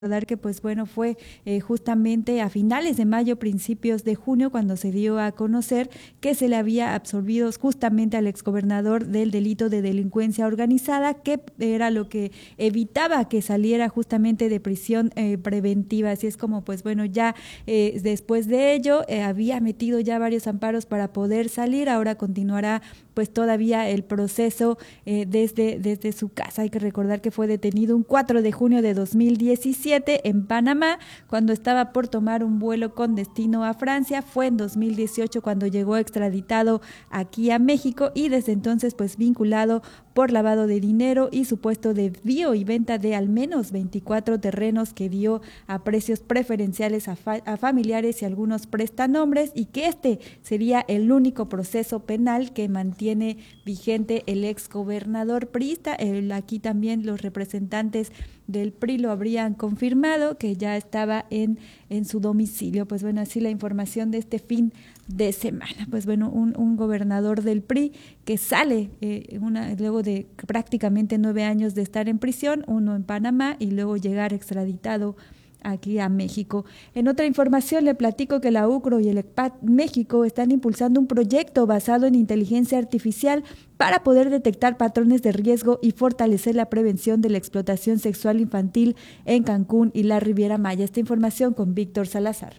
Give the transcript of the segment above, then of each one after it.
Recordar que pues bueno fue justamente a finales de mayo, principios de junio cuando se dio a conocer que se le había absolvido justamente al exgobernador del delito de delincuencia organizada, que era lo que evitaba que saliera justamente de prisión preventiva. Así es como pues bueno ya después de ello había metido ya varios amparos para poder salir. Ahora continuará pues todavía el proceso desde su casa. Hay que recordar que fue detenido un 4 de junio de 2017 en Panamá, cuando estaba por tomar un vuelo con destino a Francia. Fue en 2018 cuando llegó extraditado aquí a México y desde entonces pues vinculado por lavado de dinero y supuesto desvío y venta de al menos 24 terrenos que dio a precios preferenciales a familiares y algunos prestanombres, y que este sería el único proceso penal que mantiene vigente el exgobernador priista. Aquí también los representantes del PRI lo habrían confirmado, que ya estaba en su domicilio. Pues bueno, así la información de este fin de semana. Pues bueno, un gobernador del PRI que sale luego de prácticamente 9 años de estar en prisión, uno en Panamá y luego llegar extraditado aquí a México. En otra información le platico que la UCRO y el ECPAT México están impulsando un proyecto basado en inteligencia artificial para poder detectar patrones de riesgo y fortalecer la prevención de la explotación sexual infantil en Cancún y la Riviera Maya. Esta información con Víctor Salazar.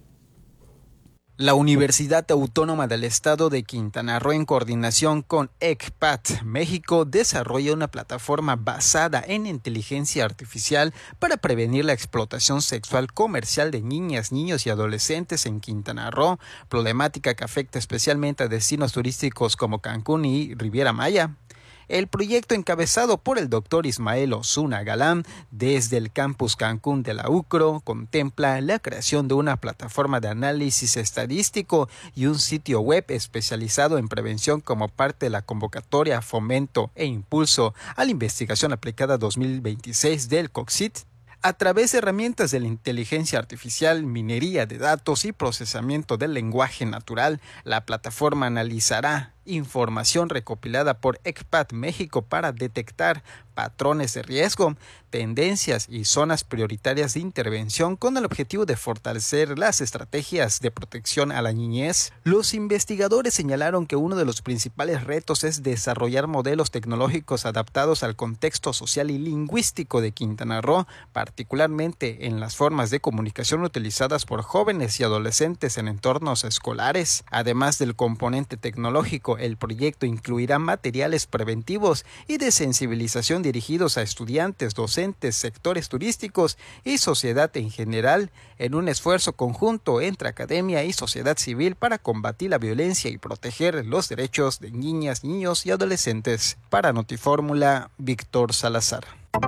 La Universidad Autónoma del Estado de Quintana Roo, en coordinación con ECPAT México, desarrolla una plataforma basada en inteligencia artificial para prevenir la explotación sexual comercial de niñas, niños y adolescentes en Quintana Roo, problemática que afecta especialmente a destinos turísticos como Cancún y Riviera Maya. El proyecto, encabezado por el doctor Ismael Osuna Galán desde el campus Cancún de la UCRO, contempla la creación de una plataforma de análisis estadístico y un sitio web especializado en prevención como parte de la convocatoria Fomento e Impulso a la Investigación Aplicada 2026 del COCCIT. A través de herramientas de la inteligencia artificial, minería de datos y procesamiento del lenguaje natural, la plataforma analizará información recopilada por ECPAT México para detectar patrones de riesgo, tendencias y zonas prioritarias de intervención con el objetivo de fortalecer las estrategias de protección a la niñez. Los investigadores señalaron que uno de los principales retos es desarrollar modelos tecnológicos adaptados al contexto social y lingüístico de Quintana Roo, particularmente en las formas de comunicación utilizadas por jóvenes y adolescentes en entornos escolares. Además del componente tecnológico, el proyecto incluirá materiales preventivos y de sensibilización dirigidos a estudiantes, docentes, sectores turísticos y sociedad en general, en un esfuerzo conjunto entre academia y sociedad civil para combatir la violencia y proteger los derechos de niñas, niños y adolescentes. Para Notifórmula, Víctor Salazar.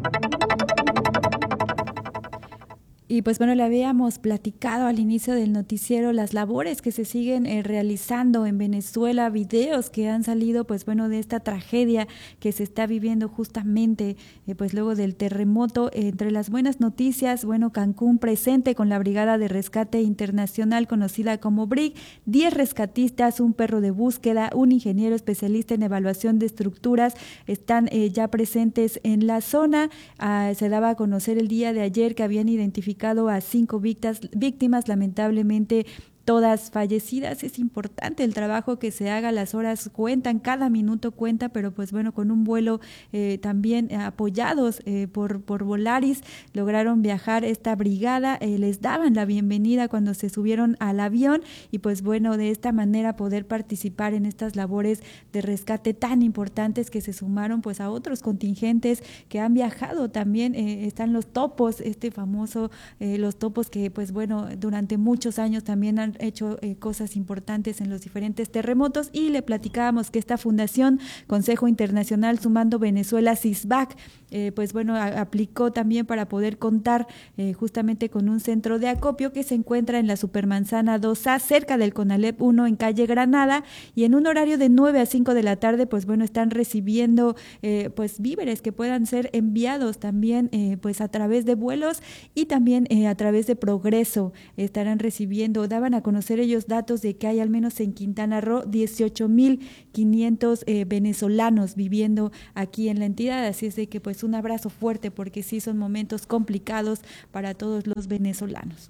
Y pues bueno, le habíamos platicado al inicio del noticiero las labores que se siguen realizando en Venezuela, videos que han salido pues bueno de esta tragedia que se está viviendo justamente pues luego del terremoto. Entre las buenas noticias, bueno, Cancún presente con la Brigada de Rescate Internacional conocida como BRIC, 10 rescatistas, un perro de búsqueda, un ingeniero especialista en evaluación de estructuras están ya presentes en la zona. Se daba a conocer el día de ayer que habían identificado a 5 víctimas, lamentablemente todas fallecidas. Es importante el trabajo que se haga, las horas cuentan, cada minuto cuenta, pero pues bueno, con un vuelo también apoyados por Volaris, lograron viajar esta brigada, les daban la bienvenida cuando se subieron al avión y pues bueno, de esta manera poder participar en estas labores de rescate tan importantes que se sumaron pues a otros contingentes que han viajado también. Están los topos, los topos que pues bueno, durante muchos años también han hecho cosas importantes en los diferentes terremotos, y le platicábamos que esta fundación Consejo Internacional Sumando Venezuela CISBAC pues bueno, aplicó también para poder contar justamente con un centro de acopio que se encuentra en la Supermanzana 2A, cerca del Conalep 1 en calle Granada, y en un horario de 9 a 5 de la tarde, pues bueno, están recibiendo pues víveres que puedan ser enviados también pues a través de vuelos y también a través de Progreso estarán recibiendo. Daban a conocer ellos datos de que hay al menos en Quintana Roo 18,500 venezolanos viviendo aquí en la entidad, así es de que pues un abrazo fuerte porque sí son momentos complicados para todos los venezolanos.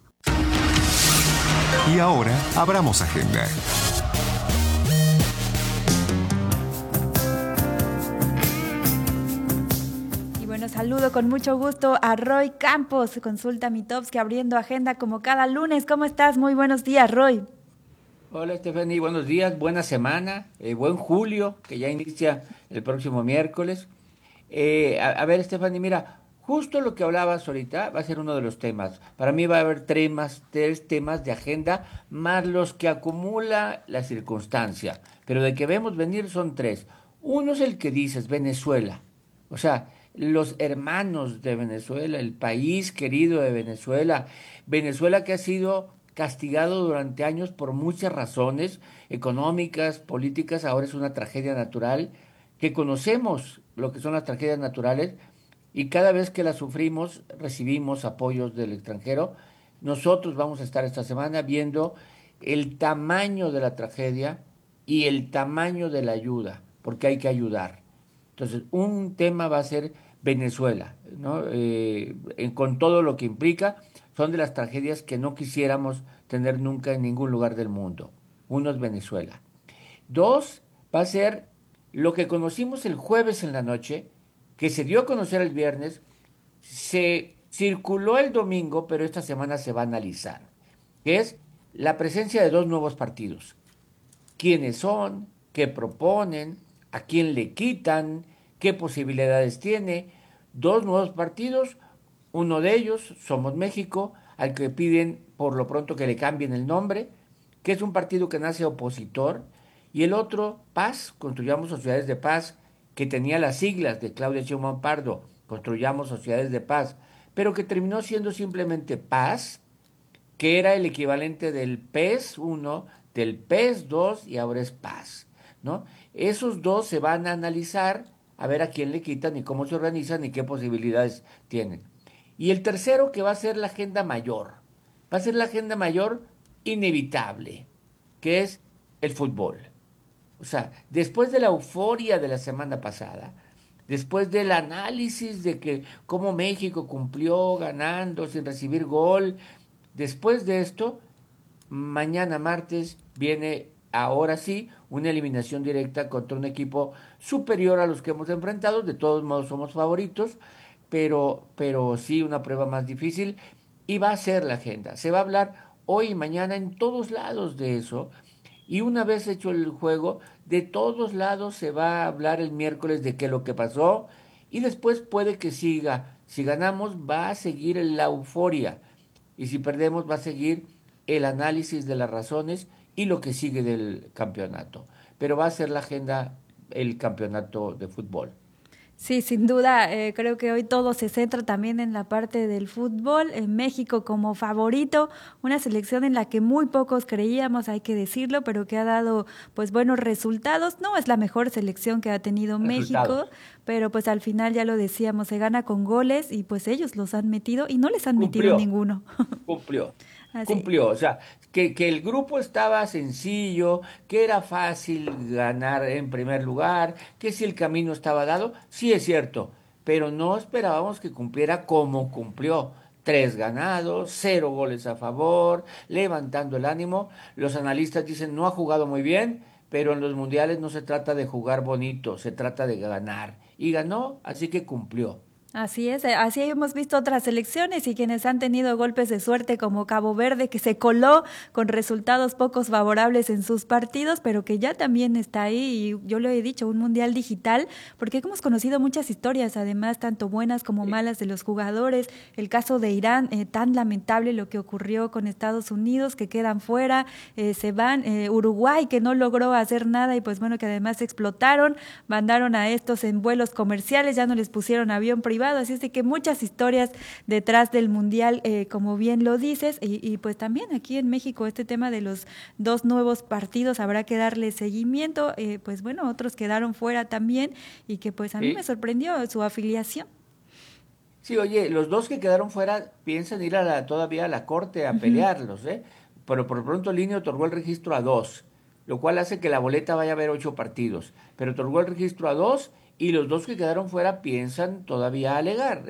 Y ahora abramos agenda. Saludo con mucho gusto a Roy Campos, Consulta Mitofsky, abriendo agenda como cada lunes. ¿Cómo estás? Muy buenos días, Roy. Hola, Stephanie, buenos días, buena semana, buen julio, que ya inicia el próximo miércoles. A ver, Stephanie, mira, justo lo que hablabas ahorita va a ser uno de los temas. Para mí va a haber tres temas de agenda, más los que acumula la circunstancia. Pero de que vemos venir son tres. Uno es el que dices, Venezuela. O sea, los hermanos de Venezuela, el país querido de Venezuela, Venezuela que ha sido castigado durante años por muchas razones económicas, políticas, ahora es una tragedia natural, que conocemos lo que son las tragedias naturales y cada vez que las sufrimos recibimos apoyos del extranjero. Nosotros vamos a estar esta semana viendo el tamaño de la tragedia y el tamaño de la ayuda, porque hay que ayudar. Entonces, un tema va a ser Venezuela, ¿no? Con todo lo que implica, son de las tragedias que no quisiéramos tener nunca en ningún lugar del mundo. Uno es Venezuela. Dos, va a ser lo que conocimos el jueves en la noche, que se dio a conocer el viernes, se circuló el domingo, pero esta semana se va a analizar, que es la presencia de dos nuevos partidos. ¿Quiénes son? ¿Qué proponen? ¿A quién le quitan? ¿Qué posibilidades tiene? Dos nuevos partidos, uno de ellos, Somos México, al que piden por lo pronto que le cambien el nombre, que es un partido que nace opositor, y el otro, Paz, Construyamos Sociedades de Paz, que tenía las siglas de Claudia Sheinbaum Pardo, Construyamos Sociedades de Paz, pero que terminó siendo simplemente Paz, que era el equivalente del PES 1, del PES 2 y ahora es Paz, ¿no? Esos dos se van a analizar a ver a quién le quitan y cómo se organizan y qué posibilidades tienen. Y el tercero, que va a ser la agenda mayor, va a ser la agenda mayor inevitable, que es el fútbol. O sea, después de la euforia de la semana pasada, después del análisis de que cómo México cumplió ganando sin recibir gol, después de esto, mañana martes viene ahora sí una eliminación directa contra un equipo superior a los que hemos enfrentado. De todos modos somos favoritos, pero sí una prueba más difícil y va a ser la agenda. Se va a hablar hoy y mañana en todos lados de eso y una vez hecho el juego, de todos lados se va a hablar el miércoles de qué es lo que pasó y después puede que siga. Si ganamos va a seguir la euforia y si perdemos va a seguir el análisis de las razones y lo que sigue del campeonato. Pero va a ser la agenda el campeonato de fútbol. Sí, sin duda, creo que hoy todo se centra también en la parte del fútbol, en México como favorito, una selección en la que muy pocos creíamos, hay que decirlo, pero que ha dado pues buenos resultados. No es la mejor selección que ha tenido México, pero pues al final ya lo decíamos, se gana con goles y pues ellos los han metido y no les han metido ninguno. Cumplió, o sea, que el grupo estaba sencillo, que era fácil ganar en primer lugar, que si el camino estaba dado, sí es cierto, pero no esperábamos que cumpliera como cumplió. 3 ganados, 0 goles a favor, levantando el ánimo. Los analistas dicen no ha jugado muy bien, pero en los mundiales no se trata de jugar bonito, se trata de ganar. Y ganó, así que cumplió. Así es, así hemos visto otras selecciones y quienes han tenido golpes de suerte como Cabo Verde, que se coló con resultados pocos favorables en sus partidos, pero que ya también está ahí, y yo lo he dicho, un mundial digital, porque hemos conocido muchas historias, además, tanto buenas como malas de los jugadores, el caso de Irán, tan lamentable lo que ocurrió con Estados Unidos, que quedan fuera, se van, Uruguay, que no logró hacer nada y pues bueno, que además explotaron, mandaron a estos en vuelos comerciales, ya no les pusieron avión privado, así es de que muchas historias detrás del Mundial, como bien lo dices, y pues también aquí en México este tema de los 2 nuevos partidos habrá que darle seguimiento, pues bueno, otros quedaron fuera también y que pues a mí me sorprendió su afiliación. Sí, oye, los 2 que quedaron fuera piensan ir todavía a la corte a pelearlos, pero por pronto el INE otorgó el registro a 2, lo cual hace que la boleta vaya a haber 8 partidos, pero otorgó el registro a 2 y los 2 que quedaron fuera piensan todavía alegar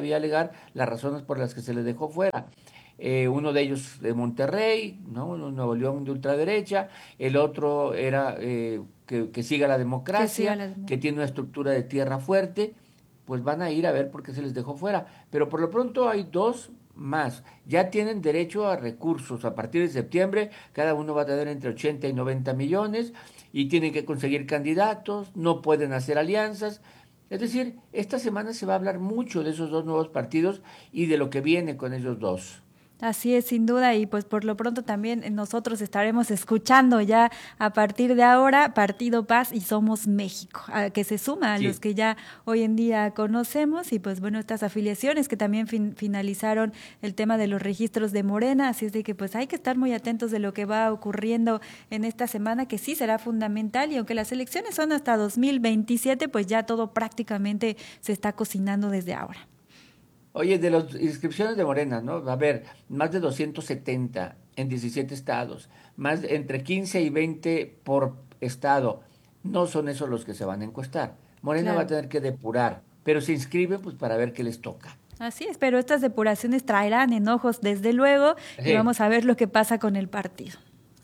las razones por las que se les dejó fuera. Uno de ellos de Monterrey, ¿no? Nuevo León de ultraderecha, el otro era que siga la democracia, que tiene una estructura de tierra fuerte, pues van a ir a ver por qué se les dejó fuera. Pero por lo pronto hay 2 más. Ya tienen derecho a recursos. A partir de septiembre, cada uno va a tener entre 80 y 90 millones y tienen que conseguir candidatos, no pueden hacer alianzas. Es decir, esta semana se va a hablar mucho de esos 2 nuevos partidos y de lo que viene con ellos 2. Así es, sin duda, y pues por lo pronto también nosotros estaremos escuchando ya a partir de ahora Partido Paz y Somos México, que se suma a los que ya hoy en día conocemos, y pues bueno, estas afiliaciones que también finalizaron el tema de los registros de Morena, así es de que pues hay que estar muy atentos de lo que va ocurriendo en esta semana, que sí será fundamental, y aunque las elecciones son hasta 2027, pues ya todo prácticamente se está cocinando desde ahora. Oye, de las inscripciones de Morena, ¿no? Va a haber más de 270 en 17 estados, más entre 15 y 20 por estado. No son esos los que se van a encuestar. Morena va a tener que depurar, pero se inscriben pues para ver qué les toca. Así es, pero estas depuraciones traerán enojos desde luego, y vamos a ver lo que pasa con el partido.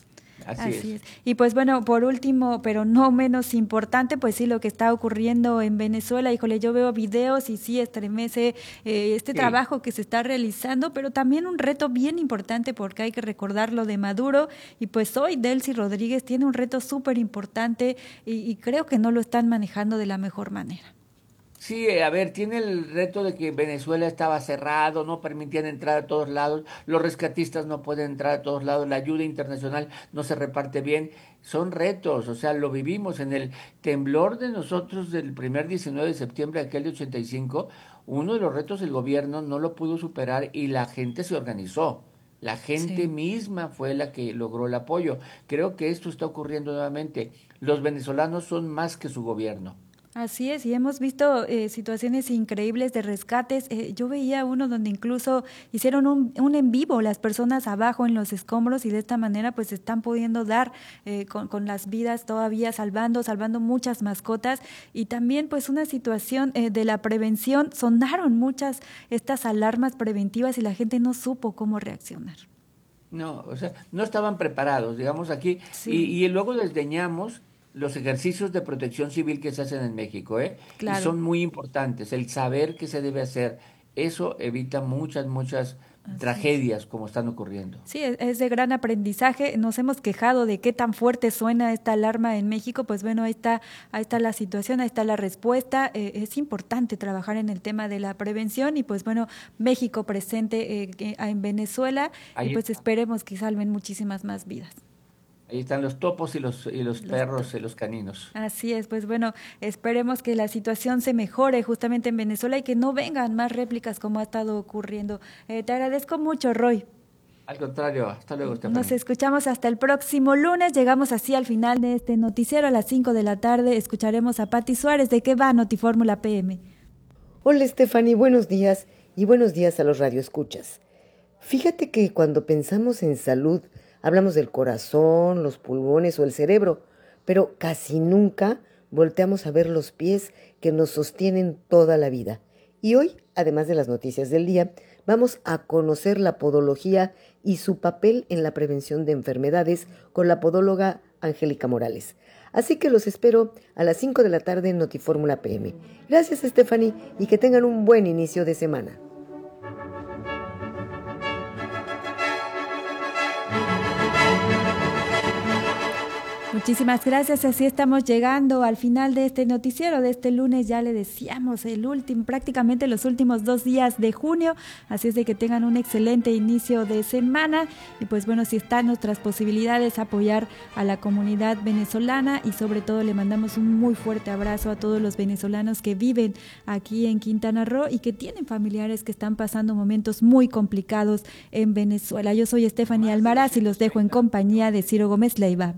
Así es. Y pues bueno, por último, pero no menos importante, pues sí, lo que está ocurriendo en Venezuela. Híjole, yo veo videos y sí estremece trabajo que se está realizando, pero también un reto bien importante, porque hay que recordar lo de Maduro, y pues hoy Delcy Rodríguez tiene un reto súper importante y creo que no lo están manejando de la mejor manera. Sí, a ver, tiene el reto de que Venezuela estaba cerrado, no permitían entrar a todos lados, los rescatistas no pueden entrar a todos lados, la ayuda internacional no se reparte bien. Son retos, o sea, lo vivimos en el temblor de nosotros del primer 19 de septiembre, aquel de 85, uno de los retos el gobierno no lo pudo superar y la gente se organizó. La gente misma fue la que logró el apoyo. Creo que esto está ocurriendo nuevamente. Los venezolanos son más que su gobierno. Así es, y hemos visto situaciones increíbles de rescates. Yo veía uno donde incluso hicieron un en vivo, las personas abajo en los escombros, y de esta manera pues están pudiendo dar con las vidas todavía, salvando muchas mascotas. Y también pues una situación de la prevención, sonaron muchas estas alarmas preventivas y la gente no supo cómo reaccionar. No, o sea, no estaban preparados, digamos aquí, y luego desdeñamos los ejercicios de protección civil que se hacen en México, Claro. Y son muy importantes, el saber qué se debe hacer, eso evita muchas tragedias como están ocurriendo. Sí, es de gran aprendizaje. Nos hemos quejado de qué tan fuerte suena esta alarma en México, pues bueno, ahí está la situación, ahí está la respuesta. Es importante trabajar en el tema de la prevención y pues bueno, México presente en Venezuela, y pues esperemos que salven muchísimas más vidas. Ahí están los topos y los perros y los caninos. Así es, pues bueno, esperemos que la situación se mejore justamente en Venezuela y que no vengan más réplicas como ha estado ocurriendo. Te agradezco mucho, Roy. Al contrario, hasta luego, Estefanía. Nos escuchamos hasta el próximo lunes. Llegamos así al final de este noticiero. A las 5 de la tarde escucharemos a Pati Suárez. ¿De qué va Notifórmula PM? Hola, Estefanía, buenos días y buenos días a los radioescuchas. Fíjate que cuando pensamos en salud, hablamos del corazón, los pulmones o el cerebro, pero casi nunca volteamos a ver los pies que nos sostienen toda la vida. Y hoy, además de las noticias del día, vamos a conocer la podología y su papel en la prevención de enfermedades con la podóloga Angélica Morales. Así que los espero a las 5 de la tarde en Notifórmula PM. Gracias, Stephanie, y que tengan un buen inicio de semana. Muchísimas gracias, así estamos llegando al final de este noticiero de este lunes, ya le decíamos, prácticamente los últimos 2 días de junio, así es de que tengan un excelente inicio de semana y pues bueno, si están nuestras posibilidades apoyar a la comunidad venezolana y sobre todo le mandamos un muy fuerte abrazo a todos los venezolanos que viven aquí en Quintana Roo y que tienen familiares que están pasando momentos muy complicados en Venezuela. Yo soy Stephanie Almaraz y los dejo en compañía de Ciro Gómez Leiva.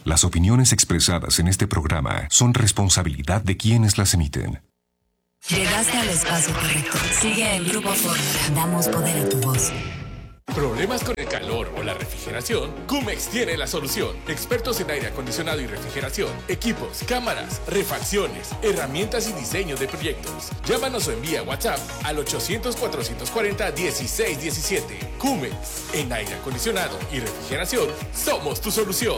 Las opiniones expresadas en este programa son responsabilidad de quienes las emiten. Llegaste al espacio correcto. Sigue el Grupo Fórmula. Damos poder a tu voz. ¿Problemas con el calor o la refrigeración? Cumex tiene la solución. Expertos en aire acondicionado y refrigeración, equipos, cámaras, refacciones, herramientas y diseño de proyectos. Llámanos o envía WhatsApp al 800-440-1617. Cumex, en aire acondicionado y refrigeración, somos tu solución.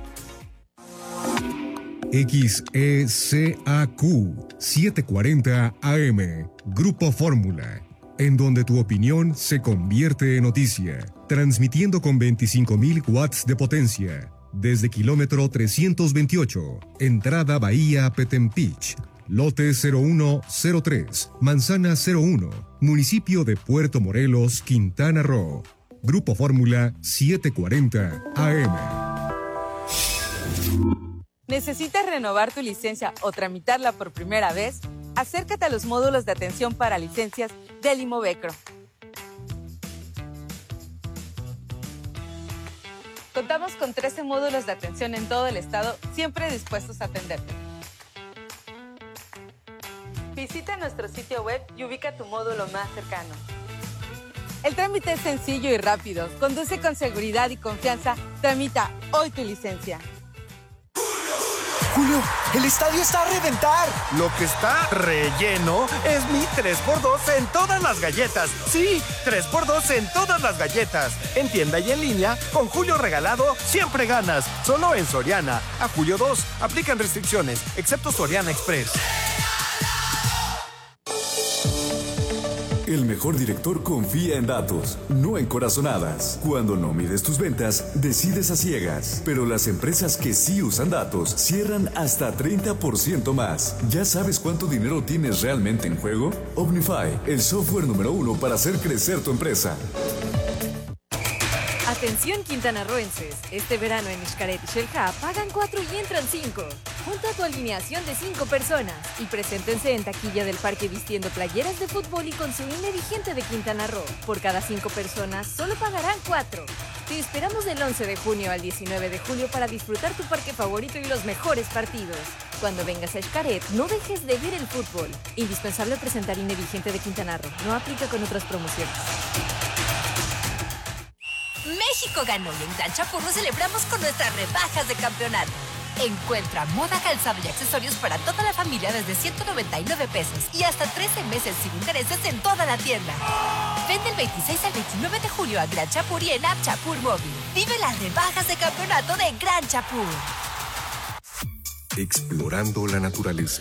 XECAQ 740 AM, Grupo Fórmula, en donde tu opinión se convierte en noticia, transmitiendo con 25.000 watts de potencia, desde kilómetro 328, entrada Bahía Petempich, lote 0103, manzana 01, municipio de Puerto Morelos, Quintana Roo. Grupo Fórmula 740 AM. ¿Necesitas renovar tu licencia o tramitarla por primera vez? Acércate a los módulos de atención para licencias del Imovecro. Contamos con 13 módulos de atención en todo el estado, siempre dispuestos a atenderte. Visita nuestro sitio web y ubica tu módulo más cercano. El trámite es sencillo y rápido. Conduce con seguridad y confianza. Tramita hoy tu licencia. Julio, el estadio está a reventar. Lo que está relleno es mi 3x2 en todas las galletas. Sí, 3x2 en todas las galletas. En tienda y en línea, con Julio regalado, siempre ganas. Solo en Soriana. A julio 2, aplican restricciones, excepto Soriana Express. El mejor director confía en datos, no en corazonadas. Cuando no mides tus ventas, decides a ciegas. Pero las empresas que sí usan datos cierran hasta 30% más. ¿Ya sabes cuánto dinero tienes realmente en juego? Omnify, el software número 1 para hacer crecer tu empresa. Atención quintanarroenses, este verano en Xcaret y Xel-Há pagan 4 y entran 5. Junta tu alineación de 5 personas y preséntense en taquilla del parque vistiendo playeras de fútbol y con su INE vigente de Quintana Roo. Por cada 5 personas solo pagarán 4. Te esperamos del 11 de junio al 19 de julio para disfrutar tu parque favorito y los mejores partidos. Cuando vengas a Xcaret, no dejes de ver el fútbol. Indispensable presentar INE vigente de Quintana Roo. No aplica con otras promociones. México ganó y en Gran Chapur lo celebramos con nuestras rebajas de campeonato. Encuentra moda, calzado y accesorios para toda la familia desde 199 pesos y hasta 13 meses sin intereses en toda la tienda. Ven del 26 al 29 de julio a Gran Chapur y en App Chapur Móvil. Vive las rebajas de campeonato de Gran Chapur. Explorando la naturaleza.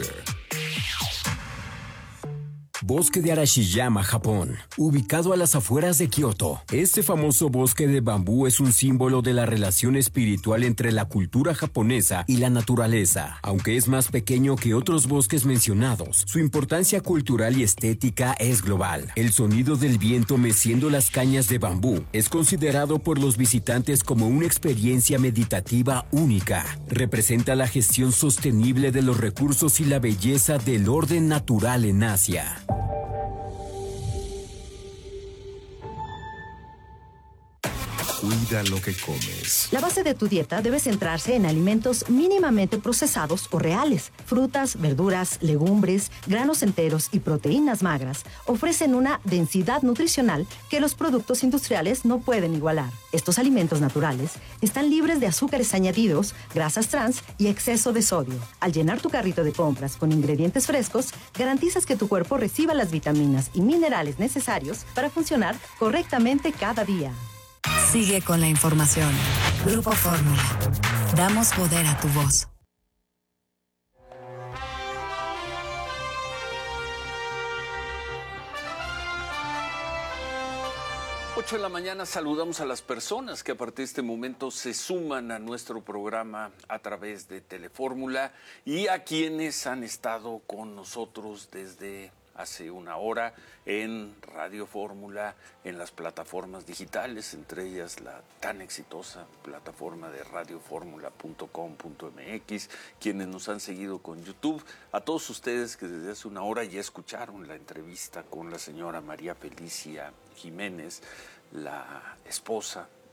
Bosque de Arashiyama, Japón, ubicado a las afueras de Kioto. Este famoso bosque de bambú es un símbolo de la relación espiritual entre la cultura japonesa y la naturaleza. Aunque es más pequeño que otros bosques mencionados, su importancia cultural y estética es global. El sonido del viento meciendo las cañas de bambú es considerado por los visitantes como una experiencia meditativa única. Representa la gestión sostenible de los recursos y la belleza del orden natural en Asia. Cuida lo que comes. La base de tu dieta debe centrarse en alimentos mínimamente procesados o reales. Frutas, verduras, legumbres, granos enteros y proteínas magras ofrecen una densidad nutricional que los productos industriales no pueden igualar. Estos alimentos naturales están libres de azúcares añadidos, grasas trans y exceso de sodio. Al llenar tu carrito de compras con ingredientes frescos, garantizas que tu cuerpo reciba las vitaminas y minerales necesarios para funcionar correctamente cada día. Sigue con la información. Grupo Fórmula. Damos poder a tu voz. 8 de la mañana saludamos a las personas que a partir de este momento se suman a nuestro programa a través de Telefórmula y a quienes han estado con nosotros desde hace una hora en Radio Fórmula, en las plataformas digitales, entre ellas la tan exitosa plataforma de radioformula.com.mx, quienes nos han seguido con YouTube, a todos ustedes que desde hace una hora ya escucharon la entrevista con la señora María Felicia Jiménez, la esposa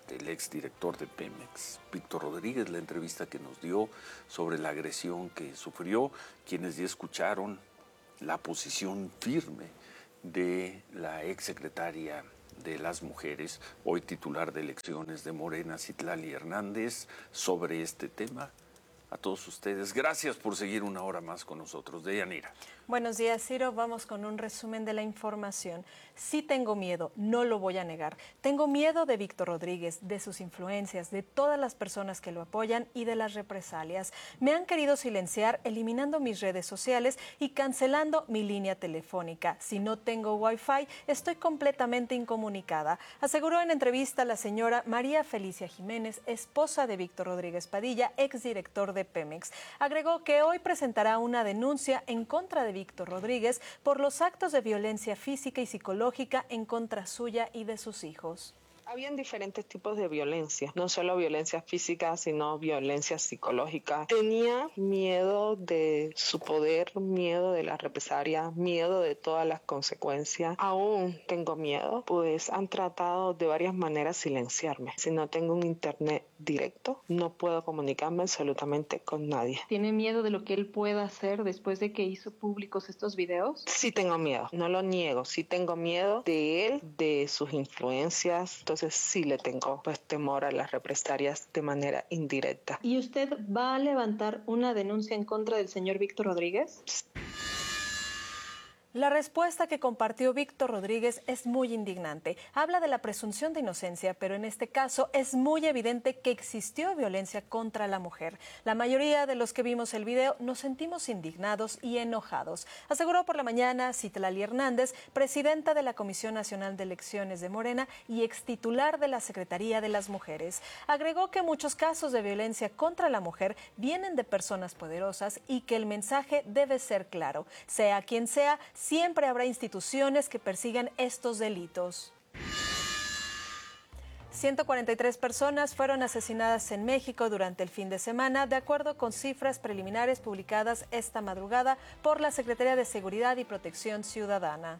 del exdirector de Pemex, Víctor Rodríguez, la entrevista que nos dio sobre la agresión que sufrió, quienes ya escucharon la posición firme de la exsecretaria de las Mujeres, hoy titular de elecciones de Morena, Citlali Hernández, sobre este tema. A todos ustedes, gracias por seguir una hora más con nosotros. Deyanira. Buenos días, Ciro. Vamos con un resumen de la información. Sí tengo miedo, no lo voy a negar. Tengo miedo de Víctor Rodríguez, de sus influencias, de todas las personas que lo apoyan y de las represalias. Me han querido silenciar eliminando mis redes sociales y cancelando mi línea telefónica. Si no tengo Wi-Fi, estoy completamente incomunicada, aseguró en entrevista la señora María Felicia Jiménez, esposa de Víctor Rodríguez Padilla, exdirector de Pemex. Agregó que hoy presentará una denuncia en contra de Víctor Rodríguez por los actos de violencia física y psicológica en contra suya y de sus hijos. Habían diferentes tipos de violencia, no solo violencia física, sino violencia psicológica. Tenía miedo de su poder, miedo de la represalia, miedo de todas las consecuencias. Aún tengo miedo, pues han tratado de varias maneras silenciarme. Si no tengo un internet directo, no puedo comunicarme absolutamente con nadie. ¿Tiene miedo de lo que él pueda hacer después de que hizo públicos estos videos? Sí tengo miedo, no lo niego. Sí tengo miedo de él, de sus influencias. Entonces sí le tengo temor a las represalias de manera indirecta. ¿Y usted va a levantar una denuncia en contra del señor Víctor Rodríguez? La respuesta que compartió Víctor Rodríguez es muy indignante. Habla de la presunción de inocencia, pero en este caso es muy evidente que existió violencia contra la mujer. La mayoría de los que vimos el video nos sentimos indignados y enojados, aseguró por la mañana Citlali Hernández, presidenta de la Comisión Nacional de Elecciones de Morena y extitular de la Secretaría de las Mujeres. Agregó que muchos casos de violencia contra la mujer vienen de personas poderosas y que el mensaje debe ser claro. Sea quien sea, siempre habrá instituciones que persigan estos delitos. 143 personas fueron asesinadas en México durante el fin de semana, de acuerdo con cifras preliminares publicadas esta madrugada por la Secretaría de Seguridad y Protección Ciudadana.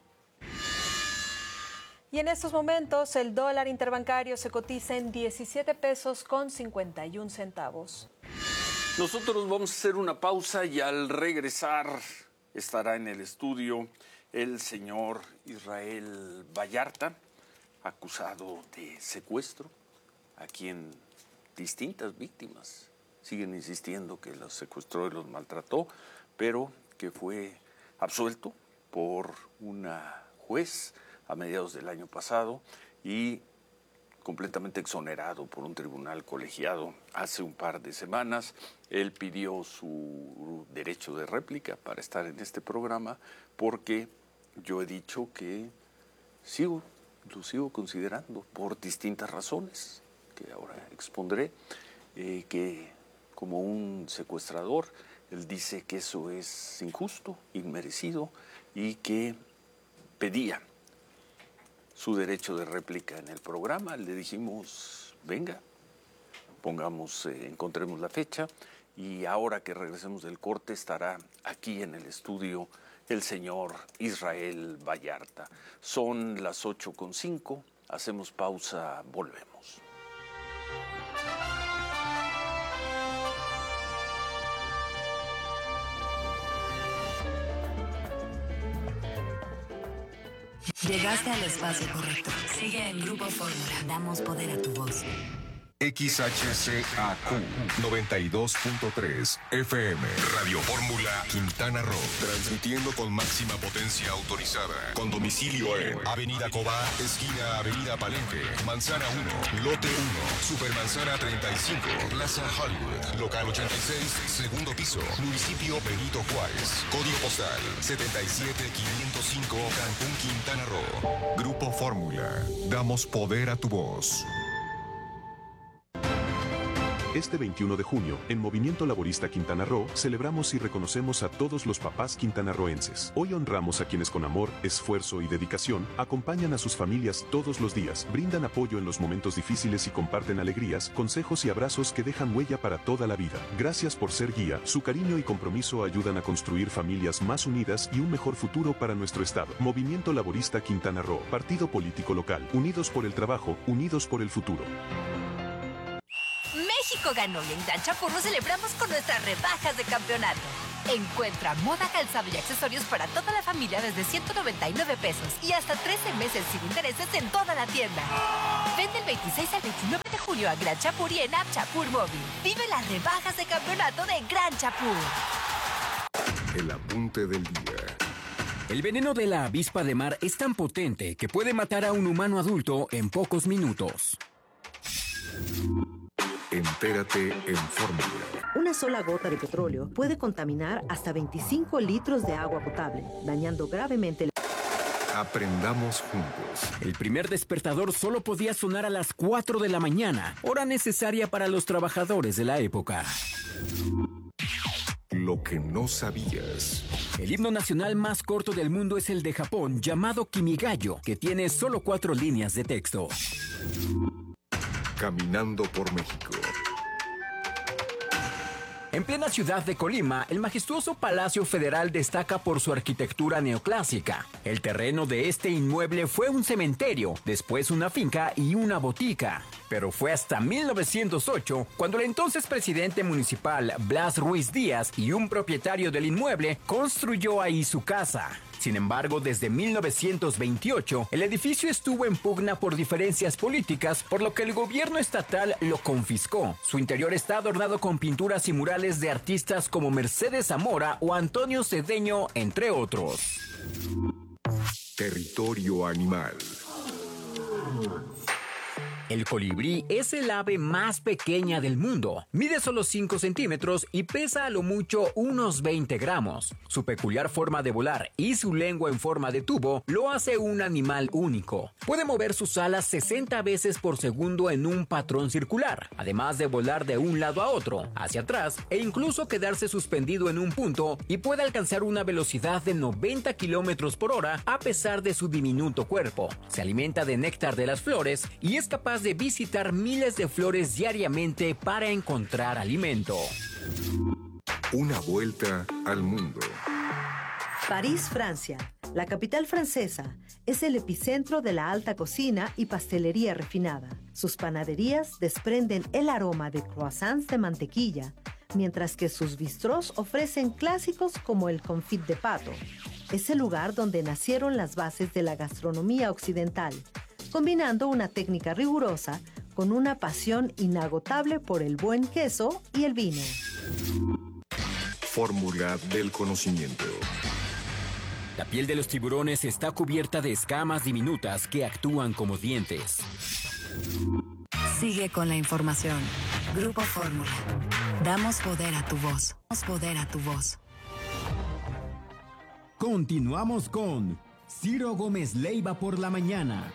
Y en estos momentos el dólar interbancario se cotiza en 17 pesos con 51 centavos. Nosotros vamos a hacer una pausa y al regresar estará en el estudio el señor Israel Vallarta, acusado de secuestro, a quien distintas víctimas siguen insistiendo que los secuestró y los maltrató, pero que fue absuelto por una juez a mediados del año pasado y completamente exonerado por un tribunal colegiado hace un par de semanas. Él pidió su derecho de réplica para estar en este programa porque yo he dicho que lo sigo considerando por distintas razones que ahora expondré, que como un secuestrador, él dice que eso es injusto, inmerecido y que pedía su derecho de réplica en el programa. Le dijimos, venga, encontremos la fecha y ahora que regresemos del corte estará aquí en el estudio el señor Israel Vallarta. Son las 8:05, hacemos pausa, volvemos. Llegaste al espacio correcto. Sigue en Grupo Fórmula. Damos poder a tu voz. XHCAQ 92.3 FM Radio Fórmula Quintana Roo, transmitiendo con máxima potencia autorizada, con domicilio en Avenida Cobá, esquina Avenida Palenque, Manzana 1, Lote 1, Supermanzana 35, Plaza Hollywood, local 86, segundo piso, municipio Benito Juárez, código postal 77505, Cancún, Quintana Roo. Grupo Fórmula, damos poder a tu voz. Este 21 de junio, en Movimiento Laborista Quintana Roo, celebramos y reconocemos a todos los papás quintanarroenses. Hoy honramos a quienes con amor, esfuerzo y dedicación acompañan a sus familias todos los días, brindan apoyo en los momentos difíciles y comparten alegrías, consejos y abrazos que dejan huella para toda la vida. Gracias por ser guía, su cariño y compromiso ayudan a construir familias más unidas y un mejor futuro para nuestro estado. Movimiento Laborista Quintana Roo, partido político local, unidos por el trabajo, unidos por el futuro. México ganó y en Gran Chapurro celebramos con nuestras rebajas de campeonato. Encuentra moda, calzado y accesorios para toda la familia desde 199 pesos y hasta 13 meses sin intereses en toda la tienda. Ven del 26 al 29 de julio a Gran Chapur y en App Chapur Móvil. Vive las rebajas de campeonato de Gran Chapur. El apunte del día. El veneno de la avispa de mar es tan potente que puede matar a un humano adulto en pocos minutos. Entérate en Fórmula. Una sola gota de petróleo puede contaminar hasta 25 litros de agua potable, dañando gravemente el... Aprendamos juntos. El primer despertador solo podía sonar a las 4 de la mañana, hora necesaria para los trabajadores de la época. Lo que no sabías. El himno nacional más corto del mundo es el de Japón, llamado Kimigayo, que tiene solo 4 líneas de texto. Caminando por México. En plena ciudad de Colima, el majestuoso Palacio Federal destaca por su arquitectura neoclásica. El terreno de este inmueble fue un cementerio, después una finca y una botica. Pero fue hasta 1908 cuando el entonces presidente municipal Blas Ruiz Díaz y un propietario del inmueble construyó ahí su casa. Sin embargo, desde 1928, el edificio estuvo en pugna por diferencias políticas, por lo que el gobierno estatal lo confiscó. Su interior está adornado con pinturas y murales de artistas como Mercedes Zamora o Antonio Cedeño, entre otros. Territorio animal. El colibrí es el ave más pequeña del mundo. Mide solo 5 centímetros y pesa a lo mucho unos 20 gramos. Su peculiar forma de volar y su lengua en forma de tubo lo hace un animal único. Puede mover sus alas 60 veces por segundo en un patrón circular, además de volar de un lado a otro, hacia atrás e incluso quedarse suspendido en un punto, y puede alcanzar una velocidad de 90 kilómetros por hora a pesar de su diminuto cuerpo. Se alimenta de néctar de las flores y es capaz de visitar miles de flores diariamente para encontrar alimento. Una vuelta al mundo. París, Francia. La capital francesa es el epicentro de la alta cocina y pastelería refinada. Sus panaderías desprenden el aroma de croissants de mantequilla, mientras que sus bistrós ofrecen clásicos como el confit de pato. Es el lugar donde nacieron las bases de la gastronomía occidental, combinando una técnica rigurosa con una pasión inagotable por el buen queso y el vino. Fórmula del conocimiento. La piel de los tiburones está cubierta de escamas diminutas que actúan como dientes. Sigue con la información. Grupo Fórmula. Damos poder a tu voz. Damos poder a tu voz. Continuamos con Ciro Gómez Leiva por la mañana.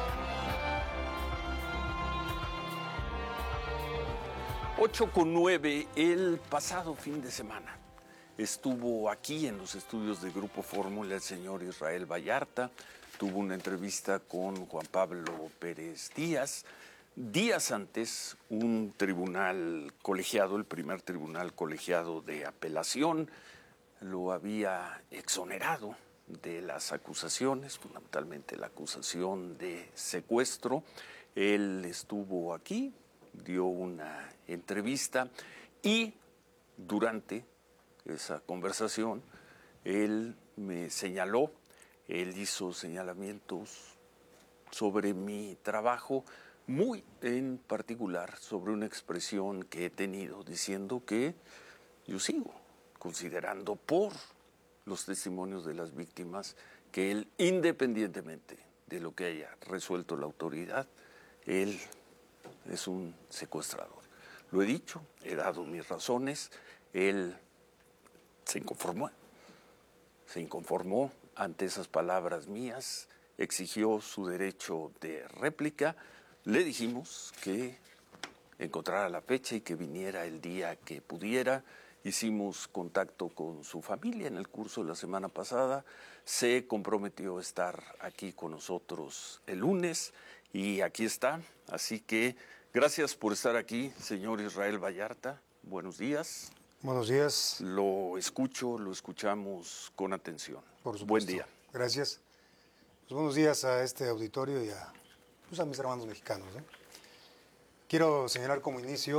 8:09, el pasado fin de semana estuvo aquí en los estudios de Grupo Fórmula el señor Israel Vallarta, tuvo una entrevista con Juan Pablo Pérez Díaz. Días antes, un tribunal colegiado, el primer tribunal colegiado de apelación, lo había exonerado de las acusaciones, fundamentalmente la acusación de secuestro. Él estuvo aquí, dio una entrevista y durante esa conversación él me señaló, él hizo señalamientos sobre mi trabajo, muy en particular sobre una expresión que he tenido diciendo que yo sigo considerando por los testimonios de las víctimas que él, independientemente de lo que haya resuelto la autoridad, él es un secuestrador. Lo he dicho, he dado mis razones, él se inconformó ante esas palabras mías, exigió su derecho de réplica, le dijimos que encontrara la fecha y que viniera el día que pudiera. Hicimos contacto con su familia en el curso de la semana pasada, se comprometió a estar aquí con nosotros el lunes y aquí está. Así que gracias por estar aquí, señor Israel Vallarta. Buenos días. Buenos días. Lo escuchamos con atención. Por supuesto. Buen día. Gracias. Pues buenos días a este auditorio y a mis hermanos mexicanos, ¿eh? Quiero señalar como inicio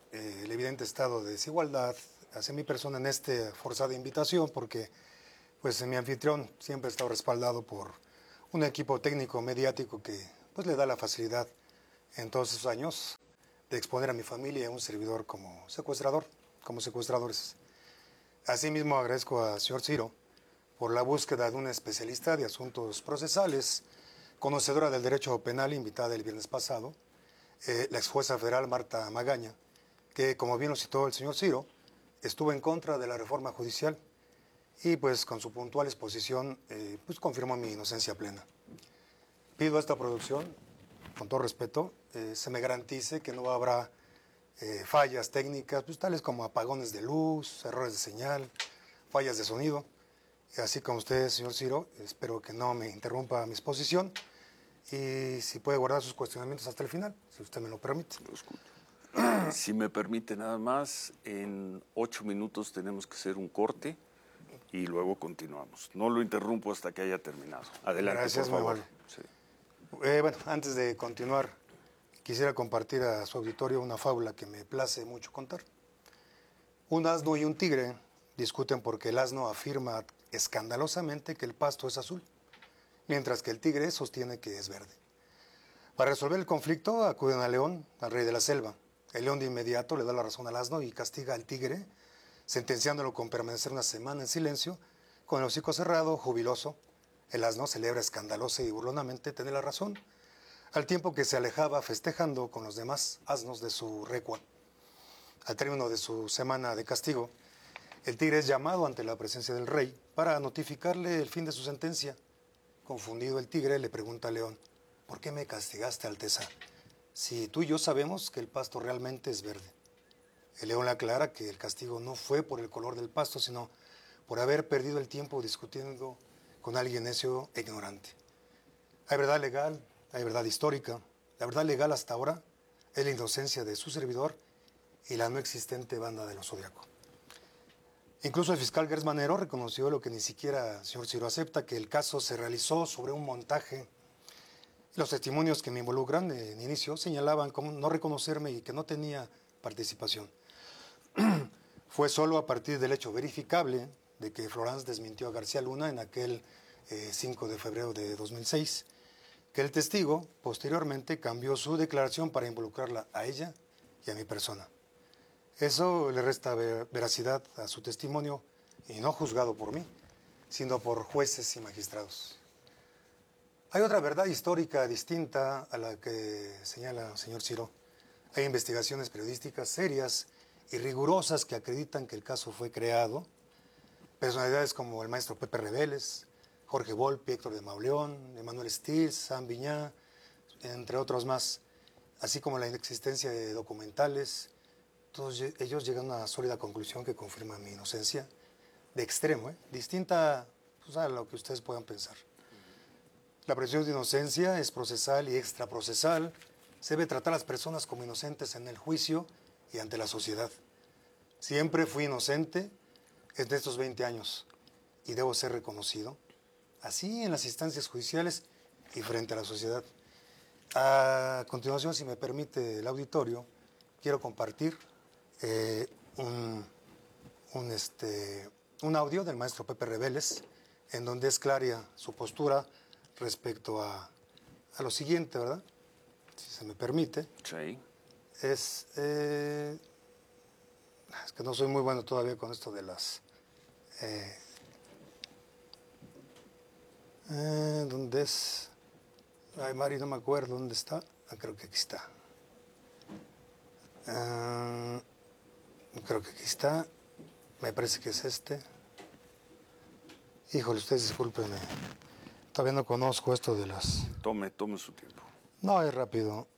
el evidente estado de desigualdad hacia mi persona en esta forzada invitación, porque pues mi anfitrión siempre ha estado respaldado por un equipo técnico mediático que pues le da la facilidad en todos esos años de exponer a mi familia y a un servidor como secuestradores. Asimismo agradezco al señor Ciro por la búsqueda de una especialista de asuntos procesales, conocedora del derecho penal, invitada el viernes pasado, la ex jueza federal Marta Magaña, que, como bien lo citó el señor Ciro, estuvo en contra de la reforma judicial y, pues, con su puntual exposición, pues, confirmó mi inocencia plena. Pido a esta producción, con todo respeto, se me garantice que no habrá fallas técnicas, pues, tales como apagones de luz, errores de señal, fallas de sonido. Y así como usted, señor Ciro, espero que no me interrumpa mi exposición y si puede guardar sus cuestionamientos hasta el final, si usted me lo permite. Lo escucho. Si me permite nada más, en 8 minutos tenemos que hacer un corte y luego continuamos. No lo interrumpo hasta que haya terminado. Adelante, gracias, por favor. Muy sí. Bueno, antes de continuar, quisiera compartir a su auditorio una fábula que me place mucho contar. Un asno y un tigre discuten porque el asno afirma escandalosamente que el pasto es azul, mientras que el tigre sostiene que es verde. Para resolver el conflicto acuden al león, al rey de la selva. El león de inmediato le da la razón al asno y castiga al tigre, sentenciándolo con permanecer una semana en silencio, con el hocico cerrado, jubiloso. El asno celebra escandalosa y burlonamente tener la razón, al tiempo que se alejaba festejando con los demás asnos de su recua. Al término de su semana de castigo, el tigre es llamado ante la presencia del rey para notificarle el fin de su sentencia. Confundido el tigre le pregunta al león: ¿por qué me castigaste, Alteza, si tú y yo sabemos que el pasto realmente es verde? El león le aclara que el castigo no fue por el color del pasto, sino por haber perdido el tiempo discutiendo con alguien necio e ignorante. Hay verdad legal, hay verdad histórica. La verdad legal hasta ahora es la inocencia de su servidor y la no existente banda de los Zodiaco. Incluso el fiscal Gers Manero reconoció lo que ni siquiera el señor Ciro acepta, que el caso se realizó sobre un montaje. Los testimonios que me involucran en inicio señalaban como no reconocerme y que no tenía participación. Fue solo a partir del hecho verificable de que Florence desmintió a García Luna en aquel 5 de febrero de 2006, que el testigo posteriormente cambió su declaración para involucrarla a ella y a mi persona. Eso le resta veracidad a su testimonio y no juzgado por mí, sino por jueces y magistrados. Hay otra verdad histórica distinta a la que señala el señor Ciro. Hay investigaciones periodísticas serias y rigurosas que acreditan que el caso fue creado. Personalidades como el maestro Pepe Rebeles, Jorge Volpi, Héctor de Mauleón, Emmanuel Stills, Sam Viñá, entre otros más, así como la inexistencia de documentales. Todos ellos llegan a una sólida conclusión que confirma mi inocencia, de extremo, distinta pues, a lo que ustedes puedan pensar. La presunción de inocencia es procesal y extraprocesal. Se debe tratar a las personas como inocentes en el juicio y ante la sociedad. Siempre fui inocente en estos 20 años y debo ser reconocido, así en las instancias judiciales y frente a la sociedad. A continuación, si me permite el auditorio, quiero compartir un audio del maestro Pepe Rebeles, en donde es clara su postura respecto a lo siguiente, ¿verdad? Si se me permite. Sí. Es que no soy muy bueno todavía con esto de las... ¿dónde es? Ay, Mari, no me acuerdo dónde está. Creo que aquí está. Creo que aquí está. Me parece que es este. Híjole, ustedes discúlpenme. Todavía no conozco esto de las... Tome su tiempo. No, es rápido.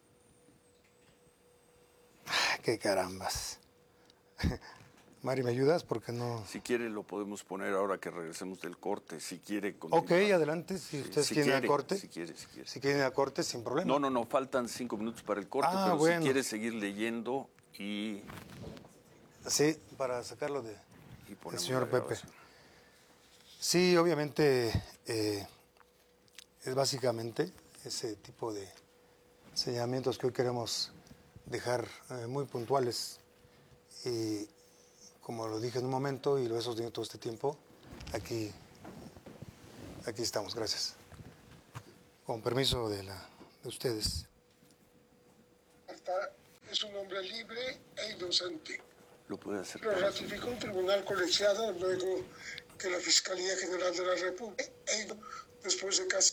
¡Qué carambas! Mari, ¿me ayudas? Porque no... Si quiere lo podemos poner ahora que regresemos del corte. Si quiere continuar. Ok, adelante. Si ustedes quieren ir a corte. Si quiere. Si quieren ir a corte, sin problema. No. Faltan 5 minutos para el corte, pero bueno, si quiere seguir leyendo y... Sí, para sacarlo de... el señor Pepe. Grabación. Sí, obviamente es básicamente ese tipo de señalamientos que hoy queremos dejar muy puntuales Y como lo dije en un momento y lo he sostenido todo este tiempo, aquí estamos, gracias. Con permiso de ustedes. Es un hombre libre e inocente. Lo puede hacer. Lo ratificó un tribunal colegiado luego que la Fiscalía General de la República, después de casi...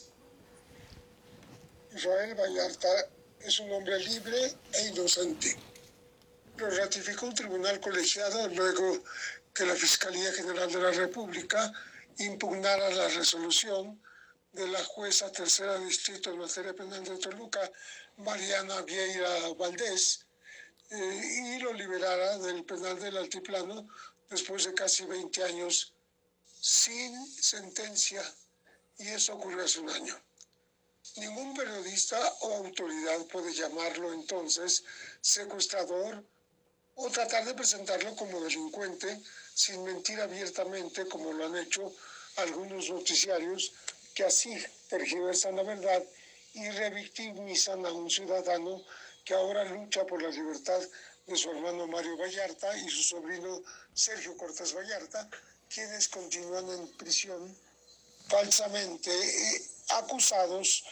Israel Vallarta es un hombre libre e inocente. Lo ratificó un tribunal colegiado luego que la Fiscalía General de la República impugnara la resolución de la jueza tercera distrito en materia penal de Toluca, Mariana Vieira Valdés, y lo liberara del penal del Altiplano después de casi 20 años sin sentencia, y eso ocurrió hace un año. Ningún periodista o autoridad puede llamarlo entonces secuestrador o tratar de presentarlo como delincuente sin mentir abiertamente, como lo han hecho algunos noticiarios que así tergiversan la verdad y revictimizan a un ciudadano que ahora lucha por la libertad de su hermano Mario Vallarta y su sobrino Sergio Cortés Vallarta, quienes continúan en prisión falsamente acusados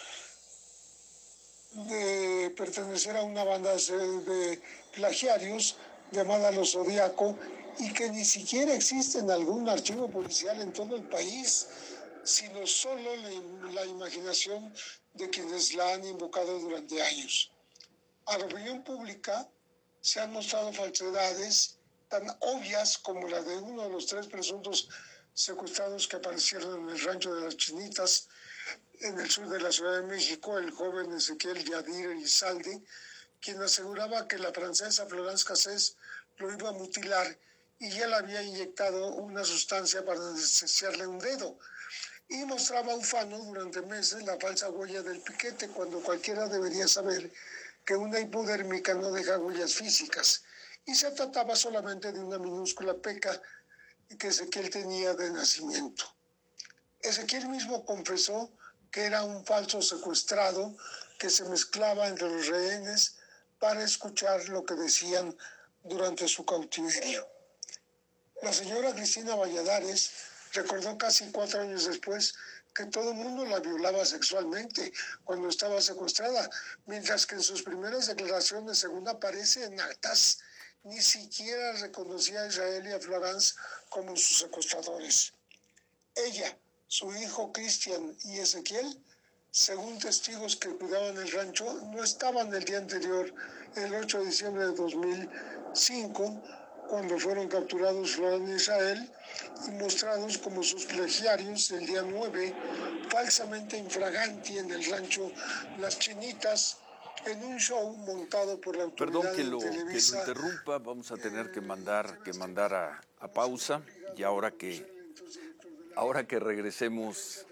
de pertenecer a una banda de plagiarios llamada Los Zodíaco, y que ni siquiera existe en algún archivo policial en todo el país, sino solo la imaginación de quienes la han invocado durante años. A la opinión pública se han mostrado falsedades tan obvias como la de uno de los 3 presuntos secuestrados que aparecieron en el rancho de las Chinitas, en el sur de la Ciudad de México, el joven Ezequiel Yadir Elizalde, quien aseguraba que la francesa Florence Cassés lo iba a mutilar y ya le había inyectado una sustancia para anestesiarle un dedo, y mostraba ufano durante meses la falsa huella del piquete, cuando cualquiera debería saber que una hipodérmica no deja huellas físicas, y se trataba solamente de una minúscula peca que Ezequiel tenía de nacimiento. Ezequiel mismo confesó que era un falso secuestrado que se mezclaba entre los rehenes para escuchar lo que decían durante su cautiverio. La señora Cristina Valladares recordó casi 4 años después que todo el mundo la violaba sexualmente cuando estaba secuestrada, mientras que en sus primeras declaraciones, según aparece en actas, ni siquiera reconocía a Israel y a Florence como sus secuestradores. Ella, su hijo Cristian y Ezequiel, según testigos que cuidaban el rancho, no estaban el día anterior, el 8 de diciembre de 2005, cuando fueron capturados Florence y Israel y mostrados como sus plagiarios el día 9, falsamente infraganti en el rancho Las Chinitas, en un show montado por la autoridad. Perdón que lo Televisa. interrumpa, vamos a tener que mandar a pausa, y ahora que regresemos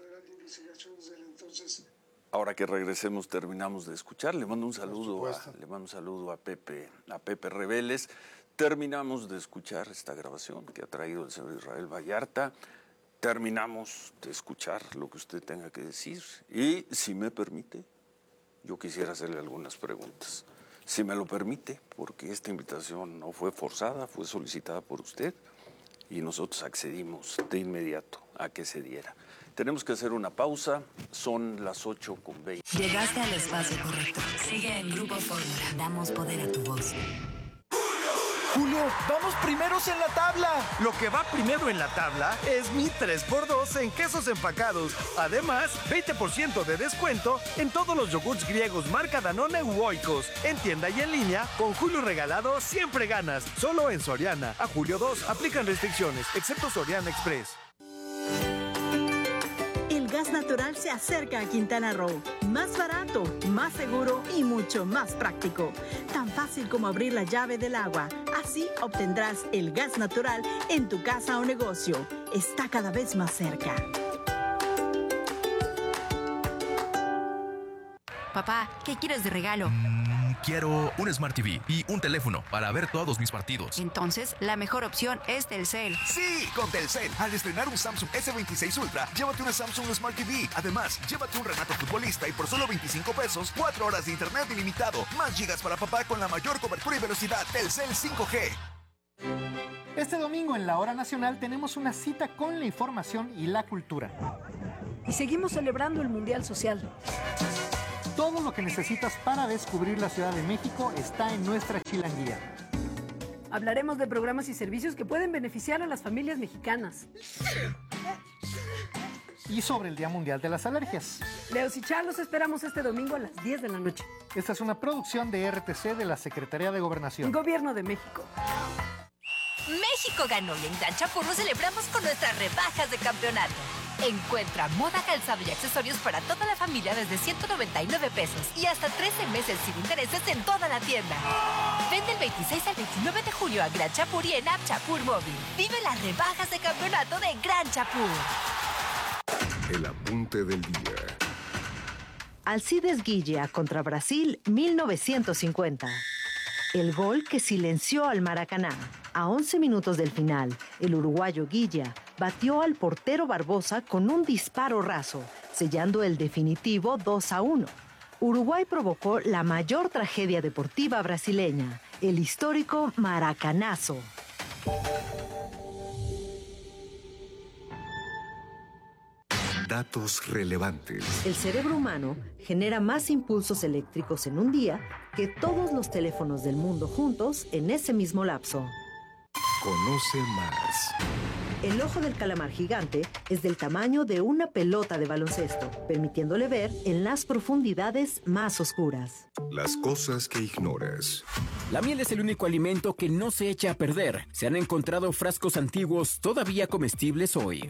terminamos de escuchar. Le mando un saludo a Pepe Reveles. Terminamos de escuchar esta grabación que ha traído el señor Israel Vallarta. Terminamos de escuchar lo que usted tenga que decir, y si me permite, yo quisiera hacerle algunas preguntas. Si me lo permite, porque esta invitación no fue forzada, fue solicitada por usted y nosotros accedimos de inmediato a que se diera. Tenemos que hacer una pausa, son las 8:20. Llegaste al espacio correcto. Sigue en Grupo Fórmula. Damos poder a tu voz. Julio, vamos primeros en la tabla. Lo que va primero en la tabla es mi 3x2 en quesos empacados. Además, 20% de descuento en todos los yogurts griegos marca Danone u Oikos. En tienda y en línea, con Julio Regalado siempre ganas. Solo en Soriana. A julio 2 aplican restricciones, excepto Soriana Express. El gas natural se acerca a Quintana Roo. Más barato, más seguro y mucho más práctico. Tan fácil como abrir la llave del agua. Así obtendrás el gas natural en tu casa o negocio. Está cada vez más cerca. Papá, ¿qué quieres de regalo? Quiero un Smart TV y un teléfono para ver todos mis partidos. Entonces, la mejor opción es Telcel. Sí, con Telcel. Al estrenar un Samsung S26 Ultra, llévate una Samsung Smart TV. Además, llévate un Renato Futbolista y por solo 25 pesos, 4 horas de internet ilimitado. Más gigas para papá con la mayor cobertura y velocidad. Telcel 5G. Este domingo en la Hora Nacional tenemos una cita con la información y la cultura. Y seguimos celebrando el Mundial Social. Todo lo que necesitas para descubrir la Ciudad de México está en nuestra chilanguía. Hablaremos de programas y servicios que pueden beneficiar a las familias mexicanas. Y sobre el Día Mundial de las Alergias. Leos y Char los esperamos este domingo a las 10 de la noche. Esta es una producción de RTC de la Secretaría de Gobernación. Gobierno de México. México ganó y en Gran Chapurro celebramos con nuestras rebajas de campeonato. Encuentra moda, calzado y accesorios para toda la familia desde 199 pesos y hasta 13 meses sin intereses en toda la tienda. Ven del 26 al 29 de julio a Gran Chapur y en App Chapur Móvil. Vive las rebajas de campeonato de Gran Chapur. El apunte del día. Alcides Guilla contra Brasil 1950. El gol que silenció al Maracaná. A 11 minutos del final, el uruguayo Guilla batió al portero Barbosa con un disparo raso, sellando el definitivo 2-1. Uruguay provocó la mayor tragedia deportiva brasileña, el histórico Maracanazo. Datos relevantes. El cerebro humano genera más impulsos eléctricos en un día que todos los teléfonos del mundo juntos en ese mismo lapso. Conoce más. El ojo del calamar gigante es del tamaño de una pelota de baloncesto, permitiéndole ver en las profundidades más oscuras. Las cosas que ignoras. La miel es el único alimento que no se echa a perder. Se han encontrado frascos antiguos todavía comestibles hoy.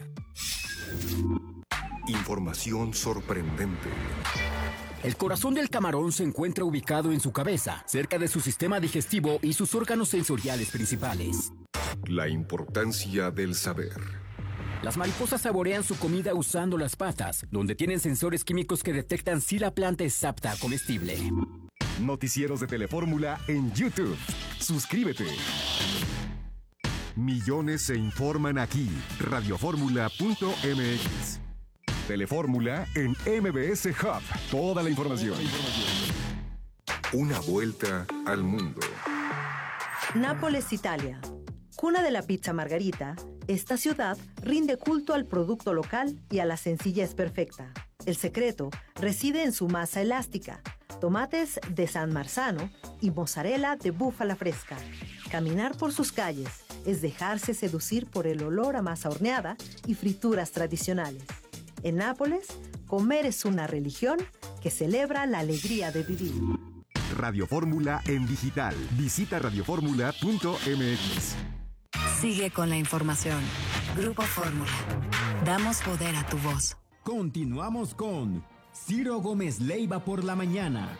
Información sorprendente. El corazón del camarón se encuentra ubicado en su cabeza, cerca de su sistema digestivo y sus órganos sensoriales principales. La importancia del saber. Las mariposas saborean su comida usando las patas, donde tienen sensores químicos que detectan si la planta es apta a comestible. Noticieros de Telefórmula en YouTube. Suscríbete. Millones se informan aquí. Radioformula.mx. Telefórmula en MBS Hub. Toda la información. Una vuelta al mundo. Nápoles, Italia. Cuna de la pizza margarita, esta ciudad rinde culto al producto local y a la sencillez perfecta. El secreto reside en su masa elástica, tomates de San Marzano y mozzarella de búfala fresca. Caminar por sus calles es dejarse seducir por el olor a masa horneada y frituras tradicionales. En Nápoles, comer es una religión que celebra la alegría de vivir. Radio Fórmula en digital. Visita radioformula.mx. Sigue con la información. Grupo Fórmula. Damos poder a tu voz. Continuamos con Ciro Gómez Leiva por la mañana.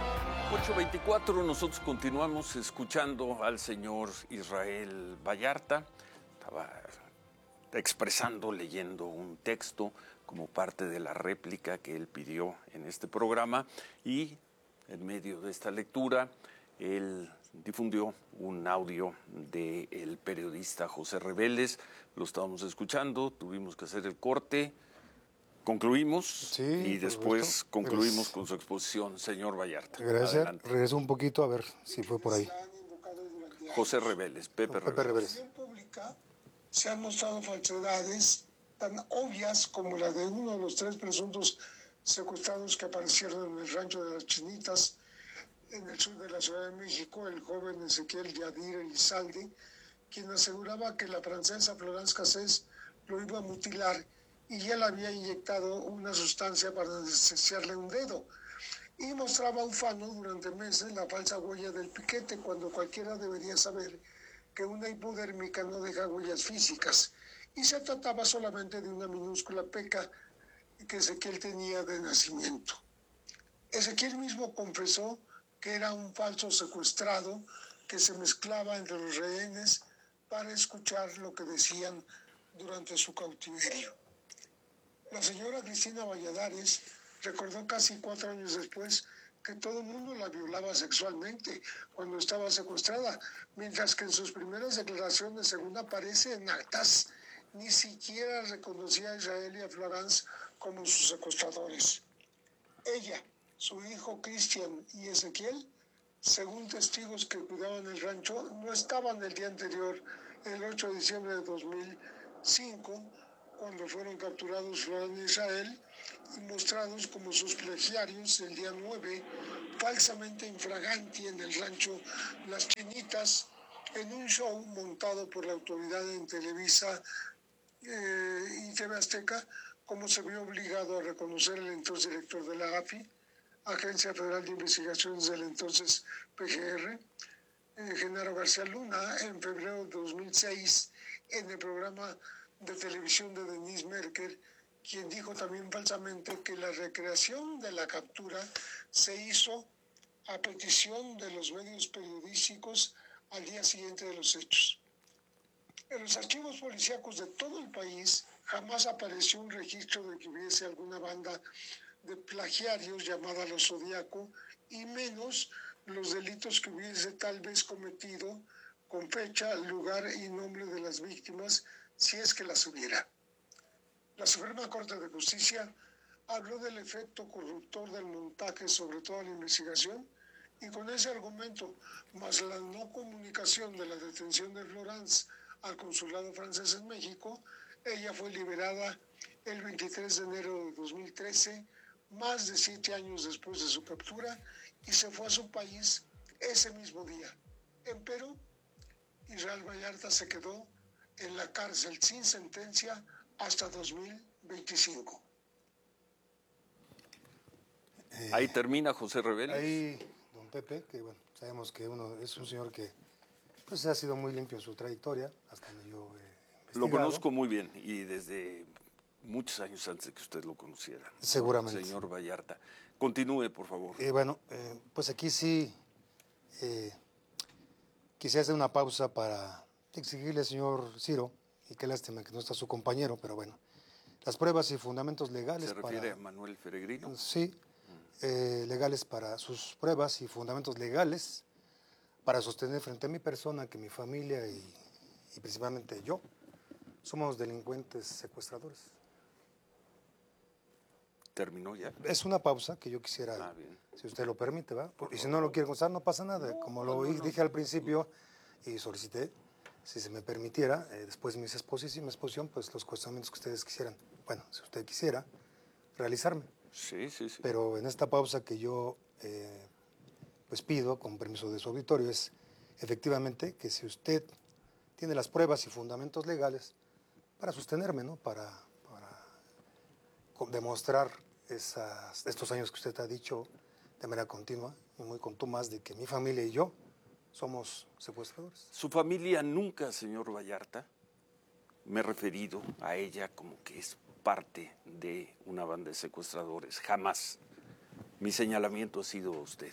8:24, nosotros continuamos escuchando al señor Israel Vallarta. Estaba expresando, leyendo un texto como parte de la réplica que él pidió en este programa, y en medio de esta lectura él difundió un audio del periodista José Reveles. Lo estábamos escuchando, tuvimos que hacer el corte, concluimos y después concluimos con su exposición. Señor Vallarta, gracias. adelante. Regreso un poquito a ver si fue por ahí. José Reveles, Pepe Reveles. Se han mostrado falsedades tan obvias como la de uno de los 3 presuntos secuestrados que aparecieron en el rancho de las Chinitas, en el sur de la Ciudad de México, el joven Ezequiel Yadir Elizalde, quien aseguraba que la francesa Florence Cassés lo iba a mutilar y él había inyectado una sustancia para anestesiarle un dedo. Y mostraba ufano durante meses la falsa huella del piquete, cuando cualquiera debería saber que una hipodérmica no deja huellas físicas, y se trataba solamente de una minúscula peca que Ezequiel tenía de nacimiento. Ezequiel mismo confesó que era un falso secuestrado que se mezclaba entre los rehenes para escuchar lo que decían durante su cautiverio. La señora Cristina Valladares recordó casi 4 años después que todo el mundo la violaba sexualmente cuando estaba secuestrada, mientras que en sus primeras declaraciones, según aparece en actas, ni siquiera reconocía a Israel y a Florence como sus secuestradores. Ella, su hijo Cristian y Ezequiel, según testigos que cuidaban el rancho, no estaban el día anterior el 8 de diciembre de 2005, cuando fueron capturados Florán e Israel y mostrados como sus plagiarios el día 9, falsamente infraganti en el rancho Las Chinitas, en un show montado por la autoridad en Televisa y TV Azteca, como se vio obligado a reconocer el entonces director de la AFI, Agencia Federal de Investigaciones del entonces PGR, Genaro García Luna, en febrero de 2006, en el programa de televisión de Denise Merker, quien dijo también falsamente que la recreación de la captura se hizo a petición de los medios periodísticos al día siguiente de los hechos. En los archivos policíacos de todo el país jamás apareció un registro de que hubiese alguna banda de plagiarios llamada Los Zodiaco, y menos los delitos que hubiese tal vez cometido con fecha, lugar y nombre de las víctimas, si es que las hubiera. La Suprema Corte de Justicia habló del efecto corruptor del montaje sobre toda la investigación, y con ese argumento, más la no comunicación de la detención de Florence al consulado francés en México, ella fue liberada el 23 de enero de 2013, más de 7 años después de su captura, y se fue a su país ese mismo día. Empero, Israel Vallarta se quedó en la cárcel sin sentencia hasta 2025. Ahí termina José Reveles. Ahí, don Pepe, que bueno, sabemos que uno es un señor que pues ha sido muy limpio en su trayectoria, hasta donde yo he investigado. Lo conozco muy bien y desde muchos años antes de que usted lo conociera. Seguramente. Señor Vallarta. Continúe, por favor. Pues aquí sí quisiera hacer una pausa para exigirle al señor Ciro, y qué lástima que no está su compañero, pero bueno, las pruebas y fundamentos legales. ¿Se refiere a Manuel Peregrino? Sí, legales para sus pruebas y fundamentos legales para sostener frente a mi persona que mi familia y principalmente yo somos delincuentes secuestradores. ¿Terminó ya? Es una pausa que yo quisiera, si usted lo permite, ¿va? Y si no lo quiere contestar, no pasa nada. Como lo dije al principio y solicité, si se me permitiera, después de mi exposición, pues los cuestionamientos que ustedes quisieran, bueno, si usted quisiera, realizarme. Sí. Pero en esta pausa que yo pues pido, con permiso de su auditorio, es efectivamente que si usted tiene las pruebas y fundamentos legales para sostenerme, ¿no? Para demostrar estos años que usted ha dicho de manera continua y muy contumaz de que mi familia y yo somos secuestradores. Su familia nunca, señor Vallarta, me he referido a ella como que es parte de una banda de secuestradores. Jamás. Mi señalamiento ha sido usted.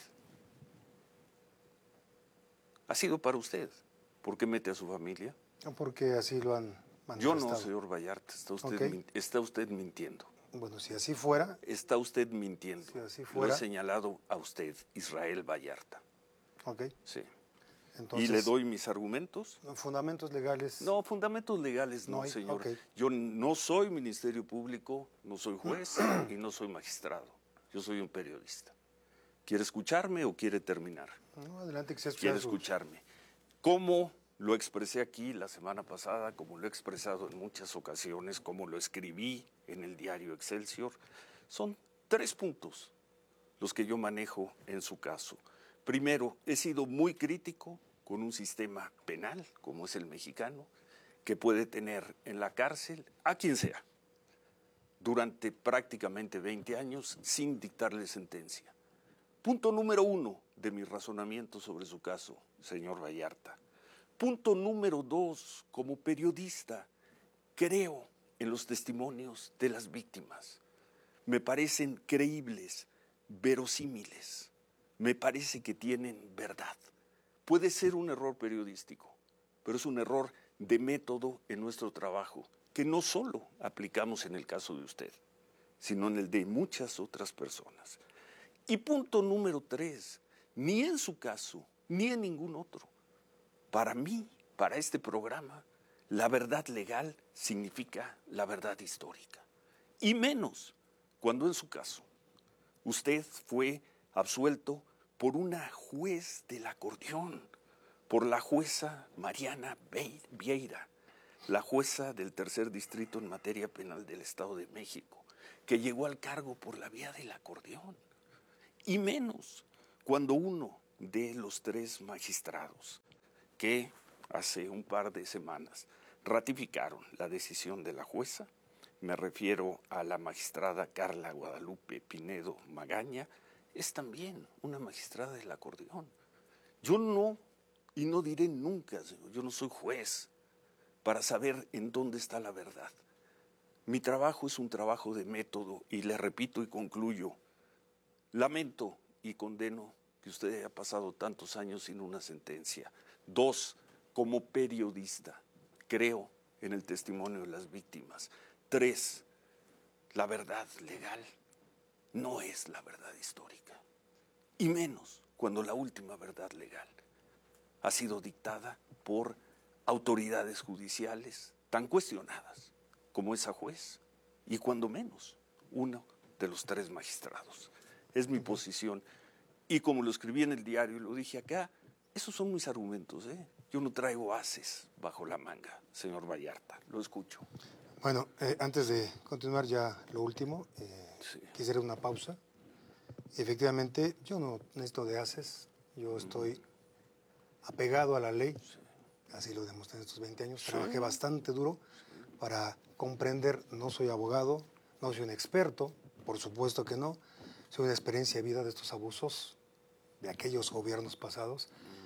Ha sido para usted. ¿Por qué mete a su familia? Porque así lo han manifestado. Yo no, señor Vallarta. Está usted mintiendo. Bueno, si así fuera... Está usted mintiendo. Si así fuera... Lo he señalado a usted, Israel Vallarta. Ok. Sí. Entonces, ¿y le doy mis argumentos? ¿Fundamentos legales? No, fundamentos legales no, señor. Okay. Yo no soy Ministerio Público, no soy juez y no soy magistrado. Yo soy un periodista. ¿Quiere escucharme o quiere terminar? No, adelante, que se quiere escucharme. ¿Cómo lo expresé aquí la semana pasada, como lo he expresado en muchas ocasiones, como lo escribí en el diario Excelsior? Son 3 puntos los que yo manejo en su caso. Primero, he sido muy crítico con un sistema penal, como es el mexicano, que puede tener en la cárcel a quien sea, durante prácticamente 20 años sin dictarle sentencia. Punto número 1 de mi razonamiento sobre su caso, señor Vallarta. Punto número 2, como periodista, creo en los testimonios de las víctimas. Me parecen creíbles, verosímiles. Me parece que tienen verdad. Puede ser un error periodístico, pero es un error de método en nuestro trabajo, que no solo aplicamos en el caso de usted, sino en el de muchas otras personas. Y punto número 3, ni en su caso, ni en ningún otro. Para mí, para este programa, la verdad legal significa la verdad histórica. Y menos cuando en su caso usted fue absuelto por una juez del acordeón, por la jueza Mariana Vieira, la jueza del Tercer Distrito en materia penal del Estado de México, que llegó al cargo por la vía del acordeón. Y menos cuando uno de los 3 magistrados que hace un par de semanas ratificaron la decisión de la jueza, me refiero a la magistrada Carla Guadalupe Pinedo Magaña, es también una magistrada del acordeón. Yo no, y no diré nunca, señor, yo no soy juez para saber en dónde está la verdad. Mi trabajo es un trabajo de método y le repito y concluyo, lamento y condeno que usted haya pasado tantos años sin una sentencia. 2, como periodista, creo en el testimonio de las víctimas. 3, la verdad legal no es la verdad histórica. Y menos cuando la última verdad legal ha sido dictada por autoridades judiciales tan cuestionadas como esa juez y cuando menos uno de los 3 magistrados. Es mi posición y como lo escribí en el diario y lo dije acá, esos son mis argumentos, ¿eh? Yo no traigo ases bajo la manga, señor Vallarta, lo escucho. Bueno, antes de continuar ya lo último, quisiera una pausa. Efectivamente, yo no necesito de ases, yo estoy apegado a la ley, así lo demostré en estos 20 años, trabajé bastante duro para comprender, no soy abogado, no soy un experto, por supuesto que no, soy una experiencia de vida de estos abusos de aquellos gobiernos pasados.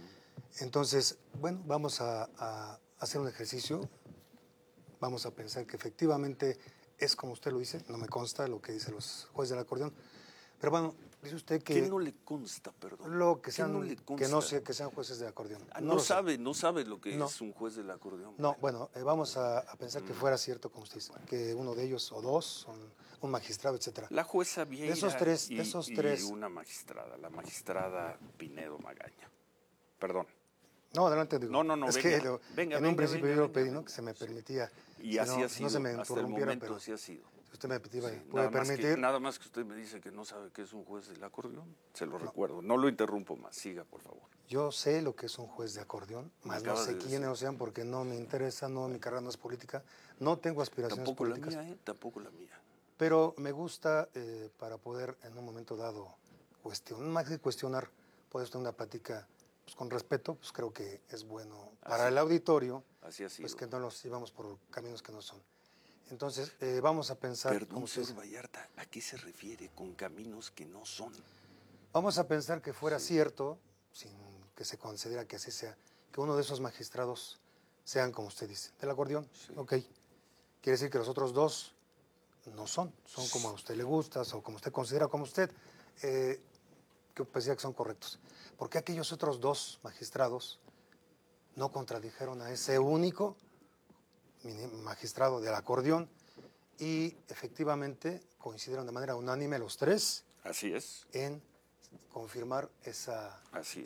Entonces, bueno, vamos a hacer un ejercicio, vamos a pensar que efectivamente es como usted lo dice, no me consta lo que dicen los jueces del acordeón, pero bueno, dice usted que... ¿Qué no le consta, perdón? Lo que sean, no le consta? que no sé, que sean jueces de acordeón. No sabe lo que es un juez del acordeón. No, bueno, vamos a pensar que fuera cierto, como usted dice, que uno de ellos o 2 son un magistrado, etcétera. La jueza Vieira esos tres, y una magistrada, la magistrada Pinedo Magaña. Perdón. No, adelante, digo. No, es venga, que en un principio yo lo pedí, ¿no? Que se me permitía. Y así ha sido, no se me hasta el momento pero así ha sido. Si usted me Sí, puede permitir. Nada más que usted me dice que no sabe qué es un juez del acordeón, se lo recuerdo. No lo interrumpo más, siga, por favor. Yo sé lo que es un juez de acordeón, más no sé quiénes sean porque no me interesa, mi carrera no es política, no tengo aspiraciones políticas. Tampoco la mía. Pero me gusta para poder en un momento dado más que cuestionar, poder tener una plática pues, con respeto, pues creo que es bueno para el auditorio, pues que no los llevamos por caminos que no son. Entonces, vamos a pensar... Perdón, señor Vallarta, ¿a qué se refiere con caminos que no son? Vamos a pensar que fuera cierto, sin que se considera que así sea, que uno de esos magistrados sean, como usted dice, del acordeón. Sí. Ok. Quiere decir que los otros 2 no son como a usted le gusta, o como usted considera, como usted, que pensía que son correctos. ¿Por qué aquellos otros 2 magistrados no contradijeron a ese único magistrado del acordeón y efectivamente coincidieron de manera unánime los 3? Así es. En confirmar esa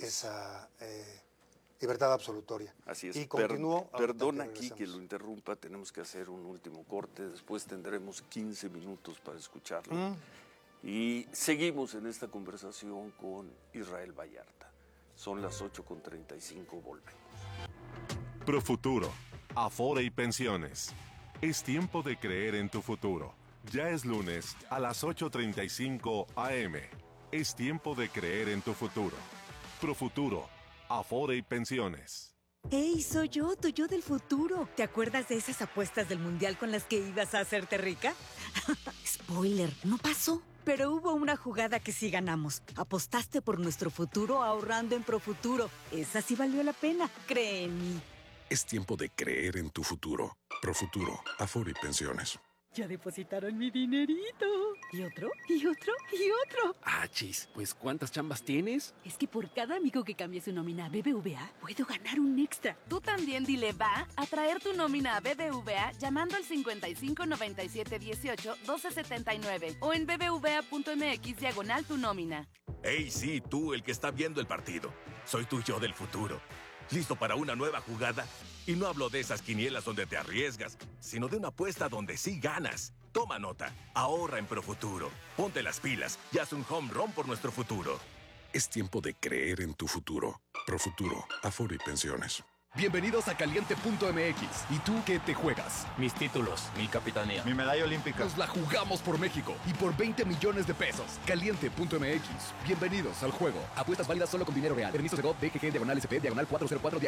libertad absolutoria. Así es. Y continúo. Perdón aquí que lo interrumpa, tenemos que hacer un último corte, después tendremos 15 minutos para escucharlo. Y seguimos en esta conversación con Israel Vallarta. Son las 8:35, volvemos. Profuturo, Afore y Pensiones. Es tiempo de creer en tu futuro. Ya es lunes a las 8:35 AM. Es tiempo de creer en tu futuro. Profuturo, Afore y Pensiones. ¡Hey, soy yo, tu yo del futuro! ¿Te acuerdas de esas apuestas del Mundial con las que ibas a hacerte rica? Spoiler, no pasó. Pero hubo una jugada que sí ganamos. Apostaste por nuestro futuro ahorrando en Profuturo. Esa sí valió la pena. Cree en mí. Es tiempo de creer en tu futuro. Profuturo, Afore y Pensiones. Ya depositaron mi dinerito. ¿Y otro? ¿Y otro? ¿Y otro? Ah, chis, pues ¿cuántas chambas tienes? Es que por cada amigo que cambie su nómina a BBVA, puedo ganar un extra. Tú también dile va a traer tu nómina a BBVA llamando al 55 97 18 12 79 o en bbva.mx/tu nómina. Hey, sí, tú, el que está viendo el partido. Soy tu yo del futuro. ¿Listo para una nueva jugada? Y no hablo de esas quinielas donde te arriesgas, sino de una apuesta donde sí ganas. Toma nota, ahorra en Profuturo. Ponte las pilas y haz un home run por nuestro futuro. Es tiempo de creer en tu futuro. Profuturo, Afore y Pensiones. Bienvenidos a Caliente.mx. ¿Y tú qué te juegas? Mis títulos, mi capitanía, mi medalla olímpica. Nos la jugamos por México y por 20 millones de pesos. Caliente.mx. Bienvenidos al juego. Apuestas válidas solo con dinero real. Permiso de GOV, BGG, /SP, /404.